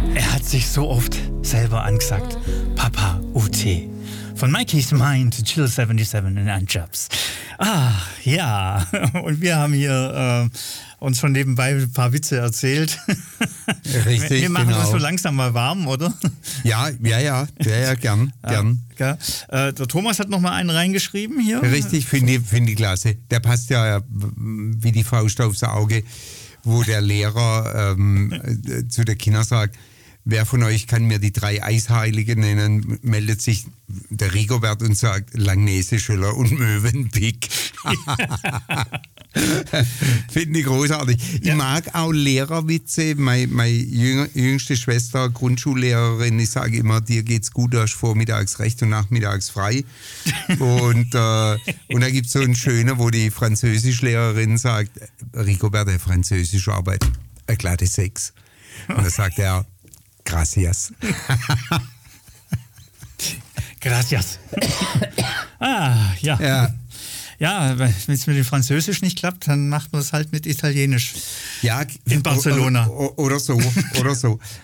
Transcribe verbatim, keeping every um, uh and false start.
Er hat sich so oft selber angesagt. Papa U T. Von Mikey's Mind to Chill siebenundsiebzig in Antjabs. Ah, ja. Und wir haben hier äh, uns schon nebenbei ein paar Witze erzählt. Richtig, wir machen genau. uns so langsam mal warm, oder? Ja, ja, ja, ja, ja, gern, gern. Ja, äh, der Thomas hat noch mal einen reingeschrieben hier. Richtig, finde ich, find ich klasse. Der passt ja wie die Faust aufs Auge, wo der Lehrer ähm, äh, zu der Kinder sagt, wer von euch kann mir die drei Eisheiligen nennen, meldet sich der Rigobert und sagt Langnese, Schüller und Möwenpick. Finde ich großartig. Ja. Ich mag auch Lehrerwitze. Meine, meine jüngste Schwester, Grundschullehrerin, ich sage immer, dir geht's gut, du hast vormittags recht und nachmittags frei. und, äh, und da gibt es so einen schönen, wo die Französischlehrerin sagt, Rigobert, der Französisch arbeitet, eine glatte Sechs. Und da sagt er, Gracias. Gracias. Ah, ja. Ja, ja wenn es mit dem Französisch nicht klappt, dann macht man es halt mit Italienisch. Ja, in Barcelona. Oder, oder so, oder so.